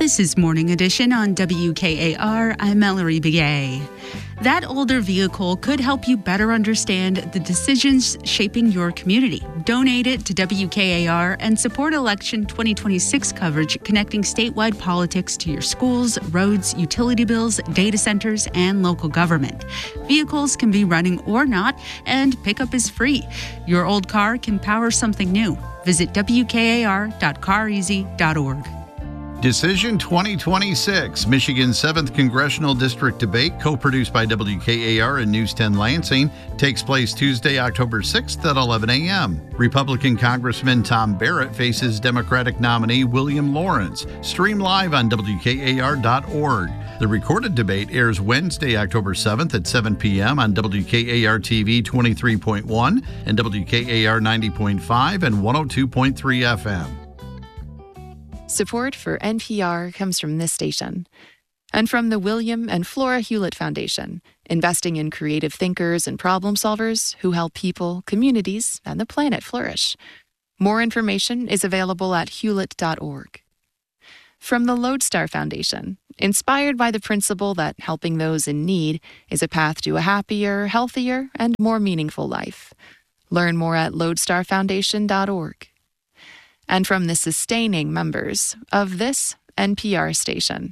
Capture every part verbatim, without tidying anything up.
This is Morning Edition on W K A R. I'm Mallory Begay. That older vehicle could help you better understand the decisions shaping your community. Donate it to W K A R and support election twenty twenty-six coverage connecting statewide politics to your schools, roads, utility bills, data centers, and local government. Vehicles can be running or not, and pickup is free. Your old car can power something new. Visit W K A R dot car easy dot org. Decision twenty twenty-six, Michigan's seventh Congressional District Debate, co-produced by W K A R and News ten Lansing, takes place Tuesday, October sixth at eleven a.m. Republican Congressman Tom Barrett faces Democratic nominee William Lawrence. Stream live on W K A R dot org. The recorded debate airs Wednesday, October seventh at seven p.m. on W K A R T V twenty-three point one and W K A R ninety point five and one oh two point three F M. Support for N P R comes from this station and from the William and Flora Hewlett Foundation, investing in creative thinkers and problem solvers who help people, communities, and the planet flourish. More information is available at hewlett dot org. From the Lodestar Foundation, inspired by the principle that helping those in need is a path to a happier, healthier, and more meaningful life. Learn more at lodestar foundation dot org. And from the sustaining members of this N P R station.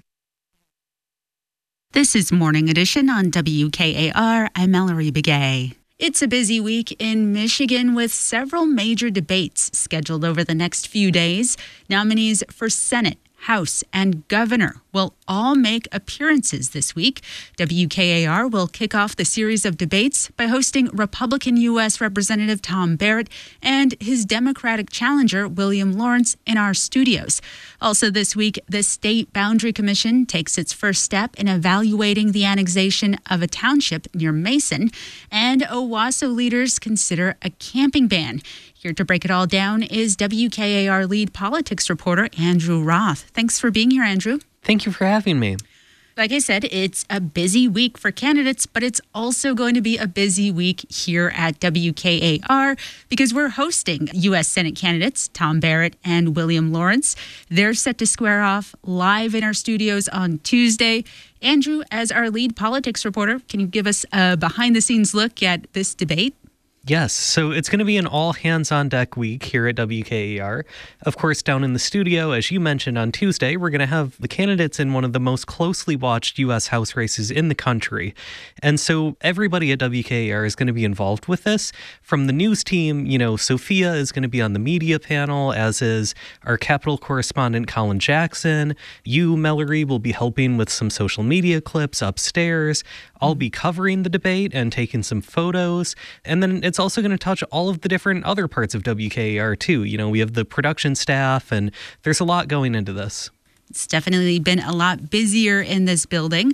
This is Morning Edition on W K A R. I'm Mallory Begay. It's a busy week in Michigan with several major debates scheduled over the next few days. Nominees for Senate, House, and Governor will all make appearances this week. W K A R will kick off the series of debates by hosting Republican U S Representative Tom Barrett and his Democratic challenger, William Lawrence, in our studios. Also this week, the State Boundary Commission takes its first step in evaluating the annexation of a township near Mason, and Owasso leaders consider a camping ban. Here to break it all down is W K A R lead politics reporter Andrew Roth. Thanks for being here, Andrew. Thank you for having me. Like I said, it's a busy week for candidates, but it's also going to be a busy week here at W K A R because we're hosting U S Senate candidates Tom Barrett and William Lawrence. They're set to square off live in our studios on Tuesday. Andrew, as our lead politics reporter, can you give us a behind-the-scenes look at this debate? Yes, so it's going to be an all-hands-on-deck week here at W K A R. Of course, down in the studio, as you mentioned on Tuesday, we're going to have the candidates in one of the most closely watched U S House races in the country. And so everybody at W K A R is going to be involved with this. From the news team, you know, Sophia is going to be on the media panel, as is our Capitol correspondent Colin Jackson. You, Mallory, will be helping with some social media clips upstairs. I'll be covering the debate and taking some photos. And then it's also going to touch all of the different other parts of W K A R too. You know, we have the production staff, and there's a lot going into this. It's definitely been a lot busier in this building.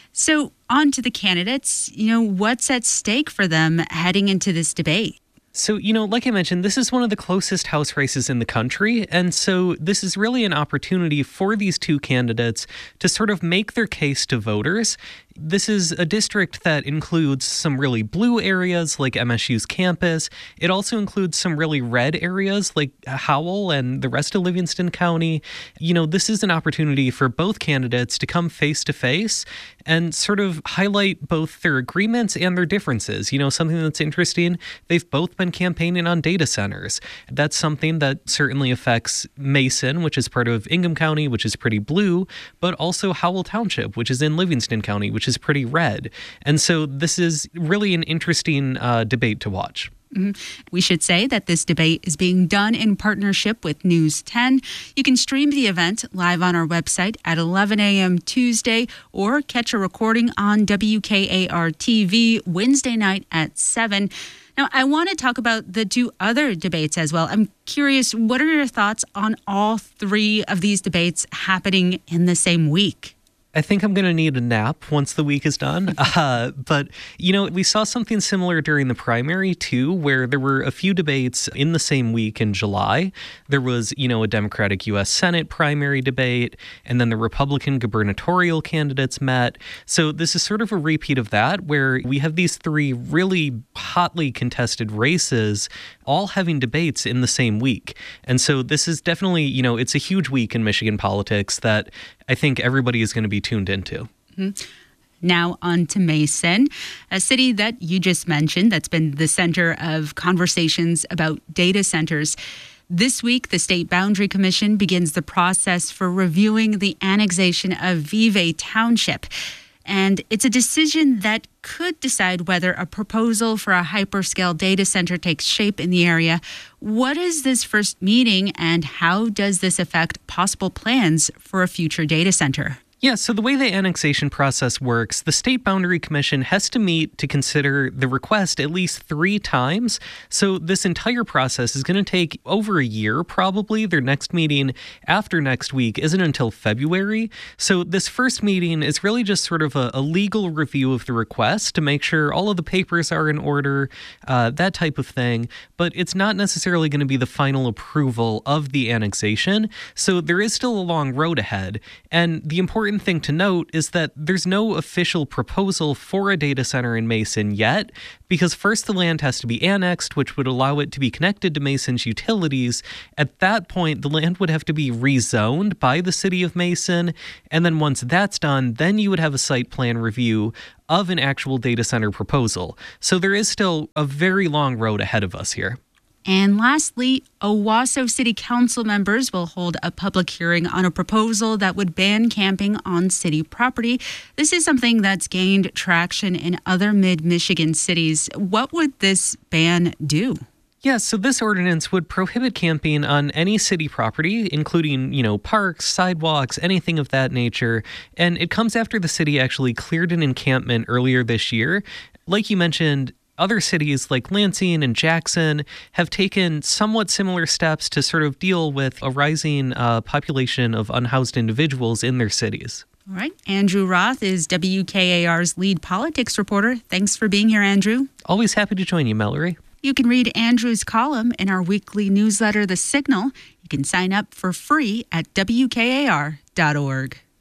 So on to the candidates. You know, what's at stake for them heading into this debate? So, you know, like I mentioned, this is one of the closest House races in the country. And so this is really an opportunity for these two candidates to sort of make their case to voters. This is a district that includes some really blue areas like M S U's campus. It also includes some really red areas like Howell and the rest of Livingston County. You know, this is an opportunity for both candidates to come face to face and sort of highlight both their agreements and their differences. You know, something that's interesting, they've both been campaigning on data centers. That's something that certainly affects Mason, which is part of Ingham County, which is pretty blue, but also Howell Township, which is in Livingston County, which is pretty red. And so this is really an interesting uh, debate to watch. Mm-hmm. We should say that this debate is being done in partnership with News ten. You can stream the event live on our website at eleven a.m. Tuesday or catch a recording on W K A R T V Wednesday night at seven. Now, I want to talk about the two other debates as well. I'm curious, what are your thoughts on all three of these debates happening in the same week? I think I'm going to need a nap once the week is done. Uh, but, you know, we saw something similar during the primary, too, where there were a few debates in the same week in July. There was, you know, a Democratic U S Senate primary debate, and then the Republican gubernatorial candidates met. So this is sort of a repeat of that, where we have these three really hotly contested races all having debates in the same week. And so this is definitely, you know, it's a huge week in Michigan politics that I think everybody is going to be tuned into. Mm-hmm. Now on to Mason, a city that you just mentioned that's been the center of conversations about data centers. This week, the State Boundary Commission begins the process for reviewing the annexation of Vevay Township. And it's a decision that could decide whether a proposal for a hyperscale data center takes shape in the area. What is this first meeting, and how does this affect possible plans for a future data center? Yeah, so the way the annexation process works, the State Boundary Commission has to meet to consider the request at least three times. So this entire process is going to take over a year, probably. Their next meeting after next week isn't until February. So this first meeting is really just sort of a, a legal review of the request to make sure all of the papers are in order, uh, that type of thing. But it's not necessarily going to be the final approval of the annexation. So there is still a long road ahead. And the important thing to note is that there's no official proposal for a data center in Mason yet, because first the land has to be annexed, which would allow it to be connected to Mason's utilities. At that point, the land would have to be rezoned by the city of Mason. And then once that's done, then you would have a site plan review of an actual data center proposal. So there is still a very long road ahead of us here. And lastly, Owasso City Council members will hold a public hearing on a proposal that would ban camping on city property. This is something that's gained traction in other mid-Michigan cities. What would this ban do? Yeah, so this ordinance would prohibit camping on any city property, including, you know, parks, sidewalks, anything of that nature. And it comes after the city actually cleared an encampment earlier this year. Like you mentioned, other cities like Lansing and Jackson have taken somewhat similar steps to sort of deal with a rising uh, population of unhoused individuals in their cities. All right. Andrew Roth is W K A R's lead politics reporter. Thanks for being here, Andrew. Always happy to join you, Mallory. You can read Andrew's column in our weekly newsletter, The Signal. You can sign up for free at W K A R dot org.